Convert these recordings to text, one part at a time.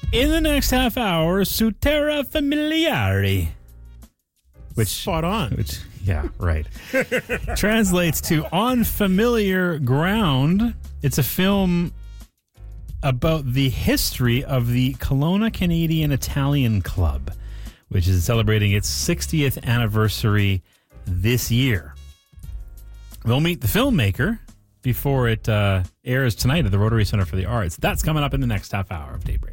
In the next half hour, Su Terra Familiare. Which, spot on. Which, yeah, right. Translates to On Familiar Ground. It's a film about the history of the Kelowna Canadian Italian Club, which is celebrating its 60th anniversary this year. We'll meet the filmmaker before it airs tonight at the Rotary Centre for the Arts. That's coming up in the next half hour of Daybreak.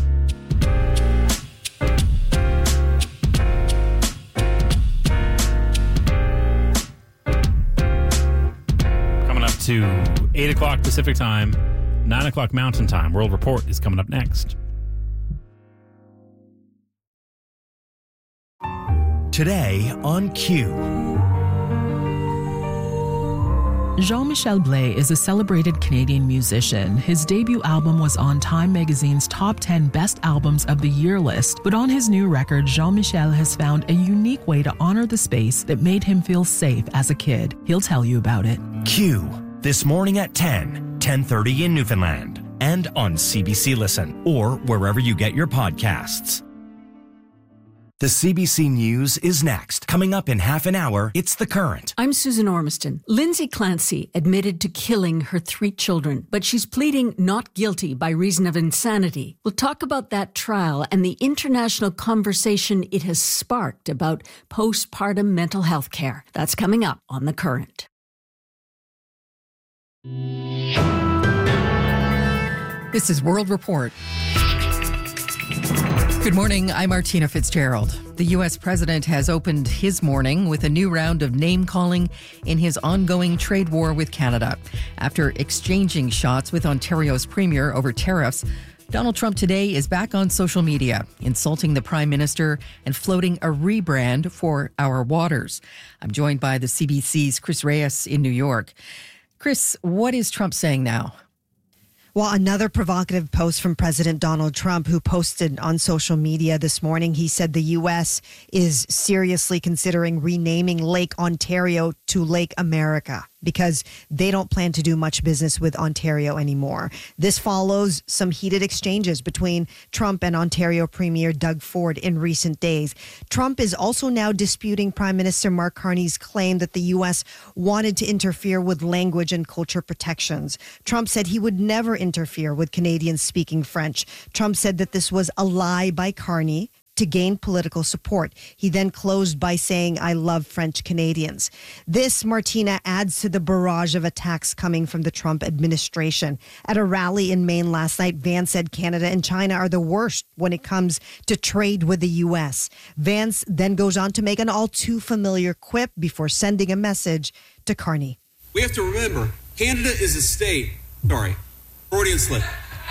Coming up to 8 o'clock Pacific Time, 9 o'clock Mountain Time. World Report is coming up next. Today on Q. Jean-Michel Blais is a celebrated Canadian musician. His debut album was on Time magazine's top 10 best albums of the year list, but on his new record, Jean-Michel has found a unique way to honor the space that made him feel safe as a kid. He'll tell you about it. Q, this morning at 10:30 in Newfoundland, and on CBC Listen, or wherever you get your podcasts. The CBC News is next. Coming up in half an hour, it's The Current. I'm Susan Ormiston. Lindsay Clancy admitted to killing her 3 children, but she's pleading not guilty by reason of insanity. We'll talk about that trial and the international conversation it has sparked about postpartum mental health care. That's coming up on The Current. This is World Report. Good morning, I'm Martina Fitzgerald. The U.S. president has opened his morning with a new round of name-calling in his ongoing trade war with Canada. After exchanging shots with Ontario's premier over tariffs, Donald Trump today is back on social media, insulting the Prime Minister and floating a rebrand for our waters. I'm joined by the CBC's Chris Reyes in New York. Chris, what is Trump saying now? Well, another provocative post from President Donald Trump, who posted on social media this morning. He said the U.S. is seriously considering renaming Lake Ontario to Lake America because they don't plan to do much business with Ontario anymore. This follows some heated exchanges between Trump and Ontario Premier Doug Ford in recent days. Trump is also now disputing Prime Minister Mark Carney's claim that the U.S. wanted to interfere with language and culture protections. Trump said he would never interfere with Canadians speaking French. Trump said that this was a lie by Carney to gain political support. He then closed by saying, "I love French Canadians." This, Martina, adds to the barrage of attacks coming from the Trump administration. At a rally in Maine last night, Vance said Canada and China are the worst when it comes to trade with the U.S. Vance then goes on to make an all too familiar quip before sending a message to Carney. We have to remember, Canada is a state. Sorry, Freudian slip.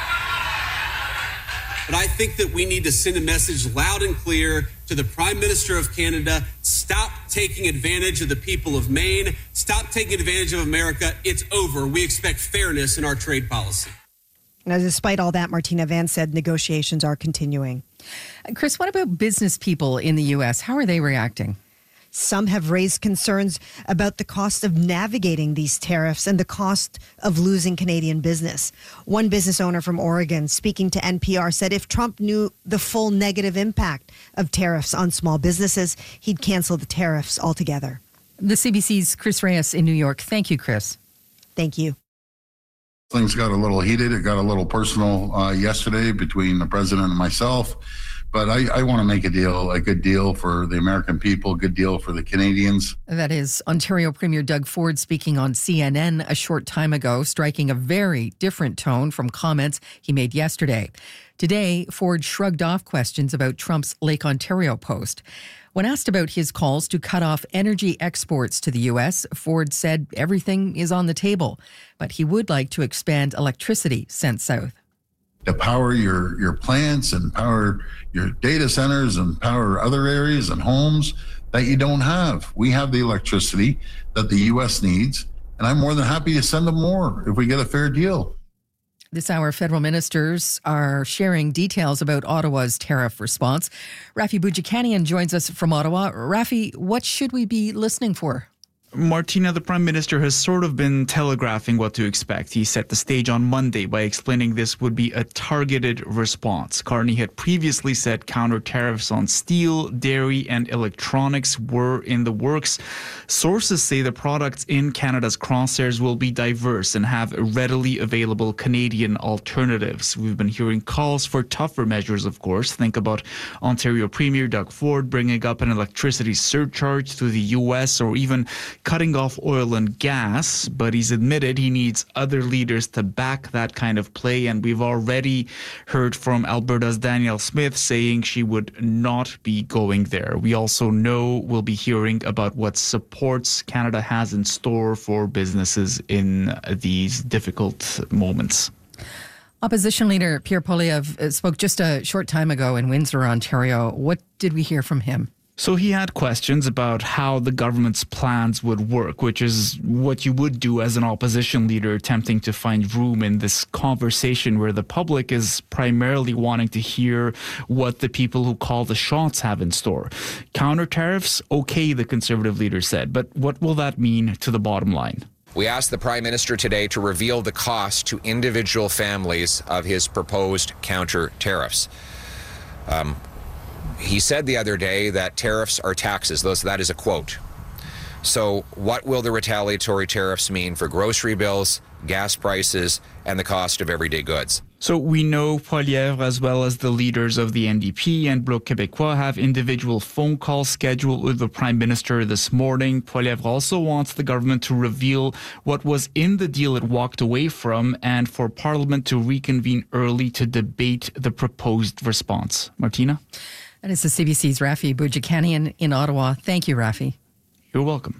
But I think that we need to send a message loud and clear to the Prime Minister of Canada. Stop taking advantage of the people of Maine. Stop taking advantage of America. It's over. We expect fairness in our trade policy. Now, despite all that, Martina, Vance said negotiations are continuing. Chris, what about business people in the U.S.? How are they reacting? Some have raised concerns about the cost of navigating these tariffs and the cost of losing Canadian business. One business owner from Oregon, speaking to NPR, said if Trump knew the full negative impact of tariffs on small businesses, he'd cancel the tariffs altogether. The CBC's Chris Reyes in New York. Thank you, Chris. Thank you. Things got a little heated. It got a little personal yesterday between the president and myself. But I want to make a good deal for the American people, a good deal for the Canadians. That is Ontario Premier Doug Ford speaking on CNN a short time ago, striking a very different tone from comments he made yesterday. Today, Ford shrugged off questions about Trump's Lake Ontario post. When asked about his calls to cut off energy exports to the U.S., Ford said everything is on the table, but he would like to expand electricity sent south. To power your plants and power your data centers and power other areas and homes that you don't have. We have the electricity that the U.S. needs, and I'm more than happy to send them more if we get a fair deal. This hour, federal ministers are sharing details about Ottawa's tariff response. Rafi Boudjikanian joins us from Ottawa. Rafi, what should we be listening for? Martina, the Prime Minister has sort of been telegraphing what to expect. He set the stage on Monday by explaining this would be a targeted response. Carney had previously said counter tariffs on steel, dairy, and electronics were in the works. Sources say the products in Canada's crosshairs will be diverse and have readily available Canadian alternatives. We've been hearing calls for tougher measures, of course. Think about Ontario Premier Doug Ford bringing up an electricity surcharge to the U.S. or even cutting off oil and gas, but he's admitted he needs other leaders to back that kind of play, and we've already heard from Alberta's Danielle Smith saying she would not be going there. We also know we'll be hearing about what supports Canada has in store for businesses in these difficult moments. Opposition leader Pierre Poilievre spoke just a short time ago in Windsor, Ontario. What did we hear from him? So he had questions about how the government's plans would work, which is what you would do as an opposition leader attempting to find room in this conversation where the public is primarily wanting to hear what the people who call the shots have in store. Counter tariffs, okay, the Conservative leader said, but what will that mean to the bottom line? We asked the Prime Minister today to reveal the cost to individual families of his proposed counter tariffs. He said the other day that tariffs are taxes. That is a quote. So what will the retaliatory tariffs mean for grocery bills, gas prices, and the cost of everyday goods? So we know Poilievre, as well as the leaders of the NDP and Bloc Québécois, have individual phone calls scheduled with the Prime Minister this morning. Poilievre also wants the government to reveal what was in the deal it walked away from and for Parliament to reconvene early to debate the proposed response. Martina? That is the CBC's Rafi Boudjikanian in Ottawa. Thank you, Rafi. You're welcome.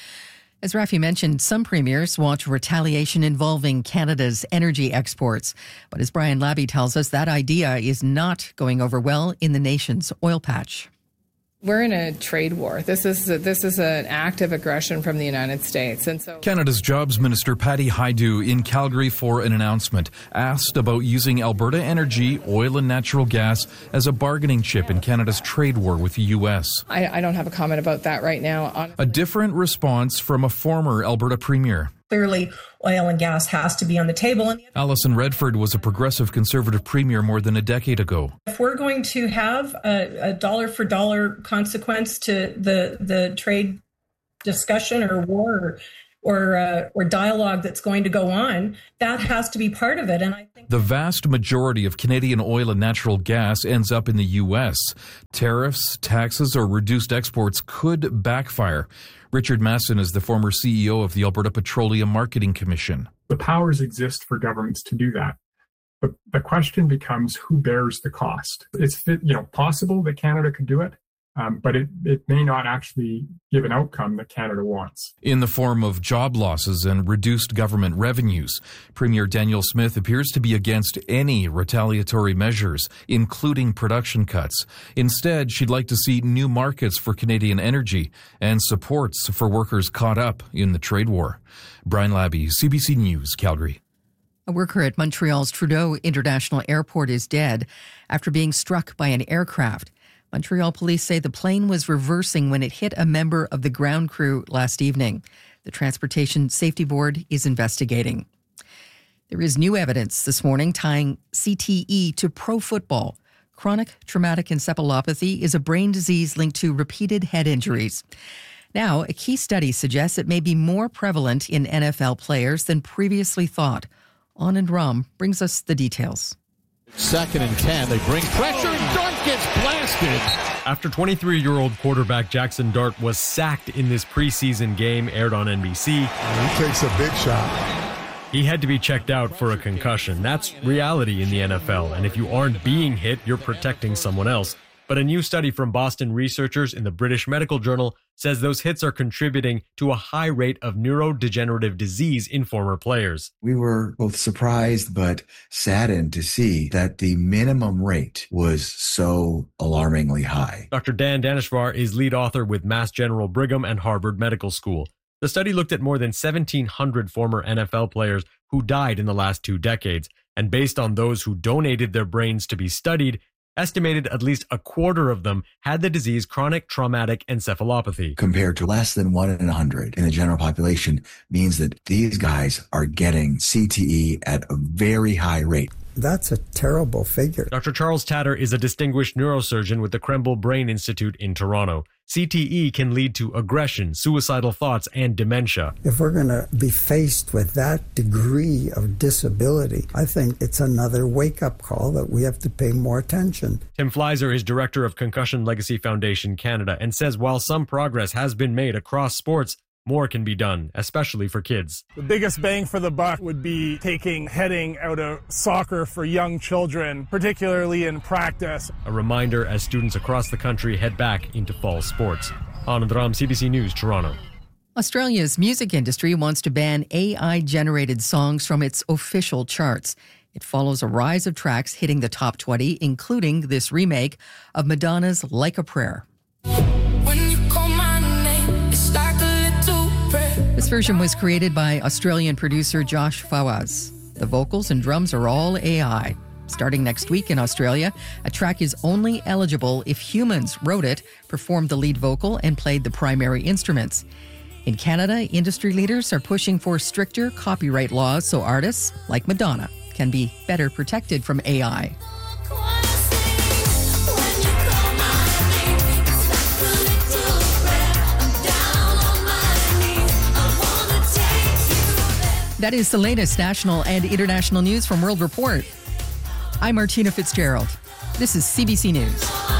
As Rafi mentioned, some premiers want retaliation involving Canada's energy exports. But as Brian Labby tells us, that idea is not going over well in the nation's oil patch. We're in a trade war. This is an act of aggression from the United States. And so Canada's Jobs Minister Patty Hajdu in Calgary for an announcement, asked about using Alberta Energy, oil and natural gas as a bargaining chip in Canada's trade war with the U.S. I don't have a comment about that right now. A different response from a former Alberta premier. Clearly, oil and gas has to be on the table. Alison Redford was a progressive Conservative premier more than a decade ago. If we're going to have a dollar-for-dollar consequence to the trade discussion or war or dialogue that's going to go on, that has to be part of it. And I think the vast majority of Canadian oil and natural gas ends up in the U.S. Tariffs, taxes, or reduced exports could backfire. Richard Masson is the former CEO of the Alberta Petroleum Marketing Commission. The powers exist for governments to do that. But the question becomes who bears the cost. It's possible that Canada could do it, but it may not actually give an outcome that Canada wants. In the form of job losses and reduced government revenues, Premier Danielle Smith appears to be against any retaliatory measures, including production cuts. Instead, she'd like to see new markets for Canadian energy and supports for workers caught up in the trade war. Brian Labby, CBC News, Calgary. A worker at Montreal's Trudeau International Airport is dead after being struck by an aircraft. Montreal police say the plane was reversing when it hit a member of the ground crew last evening. The Transportation Safety Board is investigating. There is new evidence this morning tying CTE to pro football. Chronic traumatic encephalopathy is a brain disease linked to repeated head injuries. Now, a key study suggests it may be more prevalent in NFL players than previously thought. Anand Ram brings us the details. 2nd and 10. They bring pressure and Dart gets blasted. After 23-year-old quarterback Jackson Dart was sacked in this preseason game aired on NBC. He takes a big shot. He had to be checked out for a concussion. That's reality in the NFL. And if you aren't being hit, you're protecting someone else. But a new study from Boston researchers in the British Medical Journal says those hits are contributing to a high rate of neurodegenerative disease in former players. We were both surprised but saddened to see that the minimum rate was so alarmingly high. Dr. Dan Daneshvar is lead author with Mass General Brigham and Harvard Medical School. The study looked at more than 1,700 former NFL players who died in the last 2 decades. And based on those who donated their brains to be studied, estimated at least a quarter of them had the disease chronic traumatic encephalopathy. Compared to less than 1 in 100 in the general population means that these guys are getting CTE at a very high rate. That's a terrible figure. Dr. Charles Tatter is a distinguished neurosurgeon with the Krembil Brain Institute in Toronto. CTE can lead to aggression, suicidal thoughts, and dementia. If we're going to be faced with that degree of disability, I think it's another wake-up call that we have to pay more attention. Tim Fleiser is director of Concussion Legacy Foundation Canada and says while some progress has been made across sports, more can be done, especially for kids. The biggest bang for the buck would be taking heading out of soccer for young children, particularly in practice. A reminder as students across the country head back into fall sports. Anand Ram, CBC News, Toronto. Australia's music industry wants to ban AI-generated songs from its official charts. It follows a rise of tracks hitting the top 20, including this remake of Madonna's Like a Prayer. This version was created by Australian producer Josh Fawaz. The vocals and drums are all AI. Starting next week in Australia, a track is only eligible if humans wrote it, performed the lead vocal, and played the primary instruments. In Canada, industry leaders are pushing for stricter copyright laws so artists, like Madonna, can be better protected from AI. That is the latest national and international news from World Report. I'm Martina Fitzgerald. This is CBC News.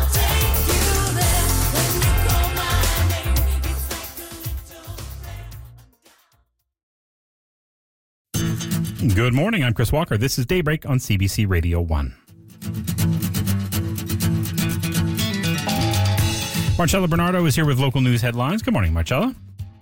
Good morning. I'm Chris Walker. This is Daybreak on CBC Radio 1. Marcella Bernardo is here with local news headlines. Good morning, Marcella.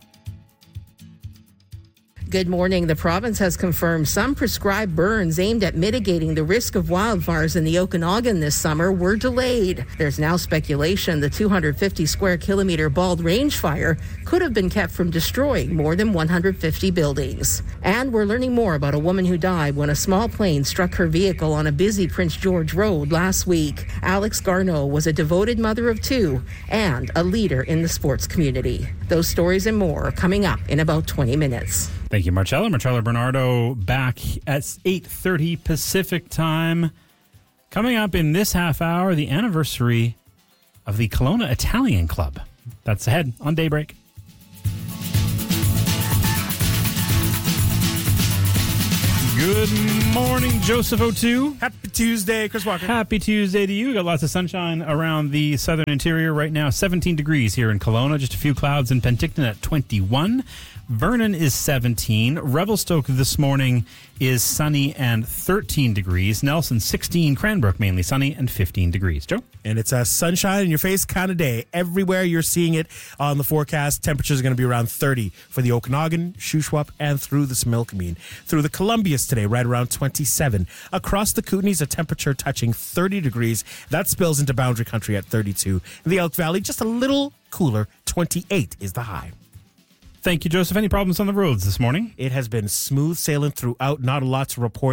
Good morning. The province has confirmed some prescribed burns aimed at mitigating the risk of wildfires in the Okanagan this summer were delayed. There's now speculation the 250 square kilometer Bald Range fire could have been kept from destroying more than 150 buildings. And we're learning more about a woman who died when a small plane struck her vehicle on a busy Prince George Road last week. Alex Garneau was a devoted mother of two and a leader in the sports community. Those stories and more are coming up in about 20 minutes. Thank you, Marcella. Marcella Bernardo back at 8:30 Pacific time. Coming up in this half hour, the anniversary of the Kelowna Italian Club. That's ahead on Daybreak. Good morning, Joseph O'Toole. Happy Tuesday, Chris Walker. Happy Tuesday to you. We got lots of sunshine around the southern interior right now. 17 degrees here in Kelowna. Just a few clouds in Penticton at 21. Vernon is 17. Revelstoke this morning is sunny and 13 degrees. Nelson 16. Cranbrook mainly sunny and 15 degrees. Joe? And it's a sunshine in your face kind of day. Everywhere you're seeing it on the forecast. Temperatures are going to be around 30 for the Okanagan, Shuswap, and through the Similkameen. Through the Columbias today, right around 27. Across the Kootenays, a temperature touching 30 degrees. That spills into Boundary Country at 32. In the Elk Valley, just a little cooler. 28 is the high. Thank you, Joseph. Any problems on the roads this morning? It has been smooth sailing throughout. Not a lot to report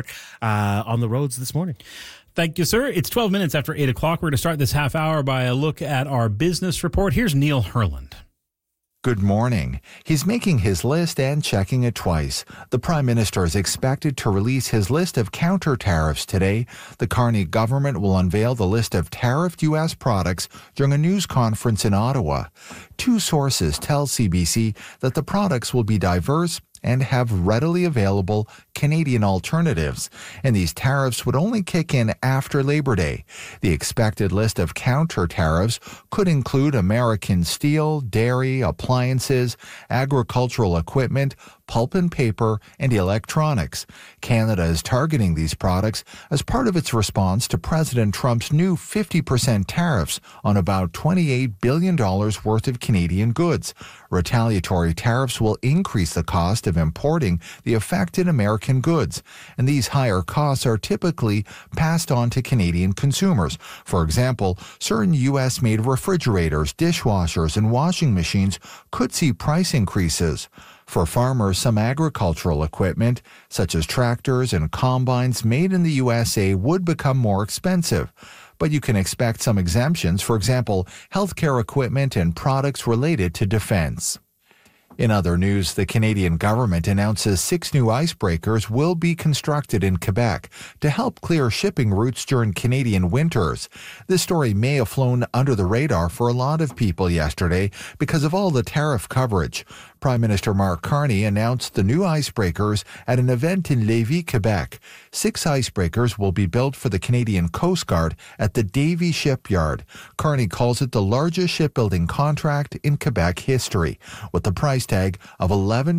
on the roads this morning. Thank you, sir. It's 12 minutes after 8 o'clock. We're going to start this half hour by a look at our business report. Here's Neil Herland. Good morning. He's making his list and checking it twice. The Prime Minister is expected to release his list of counter tariffs today. The Carney government will unveil the list of tariffed U.S. products during a news conference in Ottawa. Two sources tell CBC that the products will be diverse and have readily available Canadian alternatives, and these tariffs would only kick in after Labor Day. The expected list of counter tariffs could include American steel, dairy, appliances, agricultural equipment, pulp and paper, and electronics. Canada is targeting these products as part of its response to President Trump's new 50% tariffs on about $28 billion worth of Canadian goods. Retaliatory tariffs will increase the cost of importing the affected American goods, and these higher costs are typically passed on to Canadian consumers. For example, certain U.S.-made refrigerators, dishwashers, and washing machines could see price increases. For farmers, some agricultural equipment, such as tractors and combines made in the USA, would become more expensive. but you can expect some exemptions, for example, healthcare equipment and products related to defense. In other news, the Canadian government announces 6 new icebreakers will be constructed in Quebec to help clear shipping routes during Canadian winters. This story may have flown under the radar for a lot of people yesterday because of all the tariff coverage. Prime Minister Mark Carney announced the new icebreakers at an event in Lévis, Quebec. 6 icebreakers will be built for the Canadian Coast Guard at the Davie Shipyard. Carney calls it the largest shipbuilding contract in Quebec history, with the price tag of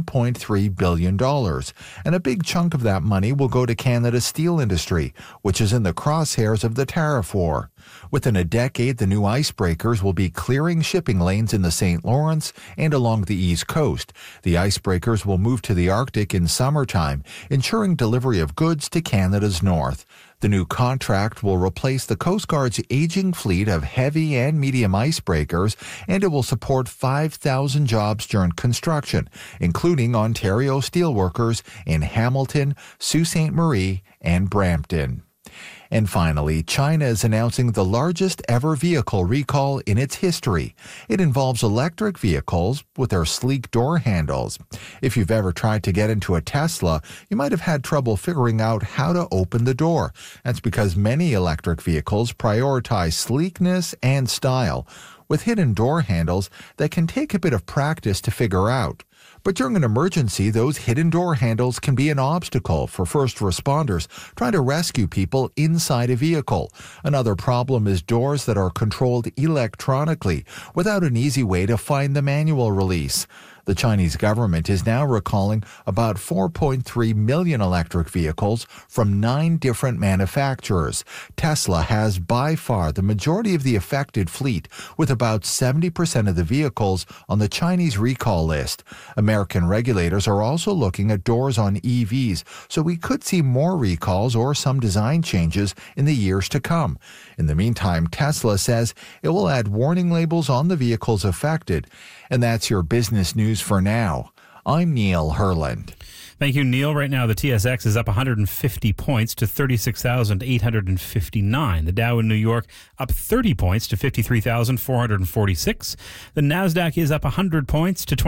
$11.3 billion. And a big chunk of that money will go to Canada's steel industry, which is in the crosshairs of the tariff war. Within a decade, the new icebreakers will be clearing shipping lanes in the St. Lawrence and along the East Coast. The icebreakers will move to the Arctic in summertime, ensuring delivery of goods to Canada's north. The new contract will replace the Coast Guard's aging fleet of heavy and medium icebreakers, and it will support 5,000 jobs during construction, including Ontario steelworkers in Hamilton, Sault Ste. Marie, and Brampton. And finally, China is announcing the largest ever vehicle recall in its history. It involves electric vehicles with their sleek door handles. If you've ever tried to get into a Tesla, you might have had trouble figuring out how to open the door. That's because many electric vehicles prioritize sleekness and style, with hidden door handles that can take a bit of practice to figure out. But during an emergency, those hidden door handles can be an obstacle for first responders trying to rescue people inside a vehicle. Another problem is doors that are controlled electronically without an easy way to find the manual release. The Chinese government is now recalling about 4.3 million electric vehicles from 9 different manufacturers. Tesla has by far the majority of the affected fleet, with about 70% of the vehicles on the Chinese recall list. American regulators are also looking at doors on EVs, so we could see more recalls or some design changes in the years to come. In the meantime, Tesla says it will add warning labels on the vehicles affected. And that's your business news for now. I'm Neil Herland. Thank you, Neil. Right now, the TSX is up 150 points to 36,859. The Dow in New York up 30 points to 53,446. The NASDAQ is up 100 points to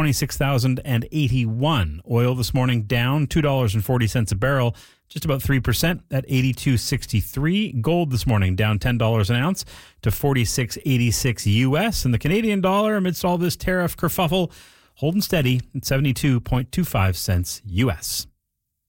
26,081. Oil this morning down $2.40 a barrel, just about 3% at $82.63. Gold this morning down $10 an ounce to $46.86 US. And the Canadian dollar, amidst all this tariff kerfuffle, holding steady at 72.25 cents US.